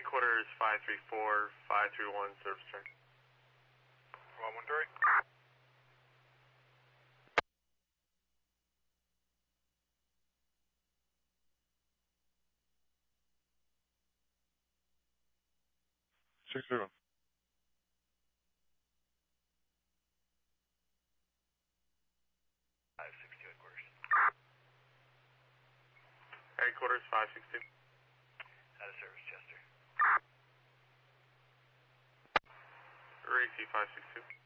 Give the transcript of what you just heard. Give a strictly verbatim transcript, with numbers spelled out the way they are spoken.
Headquarters five three four, five three one, service check. one one three. Six zero. five six two headquarters. Headquarters five six two. Out of service, Chester. Racy five six two.